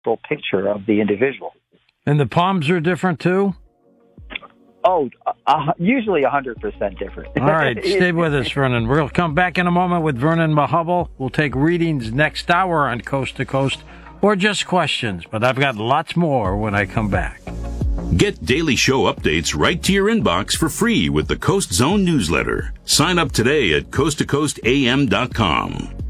full picture of the individual. And the palms are different too? Oh, usually 100% different. All right, stay with us, Vernon. We'll come back in a moment with Vernon Mahubal. We'll take readings next hour on Coast to Coast, or just questions, but I've got lots more when I come back. Get daily show updates right to your inbox for free with the Coast Zone newsletter. Sign up today at coasttocoastam.com.